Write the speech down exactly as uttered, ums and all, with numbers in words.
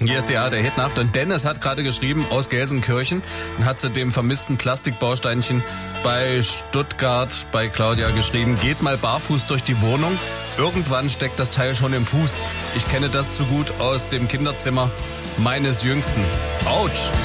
Hier ist die A R D-Hitnacht und Dennis hat gerade geschrieben aus Gelsenkirchen und hat zu dem vermissten Plastikbausteinchen bei Stuttgart bei Claudia geschrieben, geht mal barfuß durch die Wohnung, irgendwann steckt das Teil schon im Fuß. Ich kenne das zu gut aus dem Kinderzimmer meines Jüngsten. Autsch!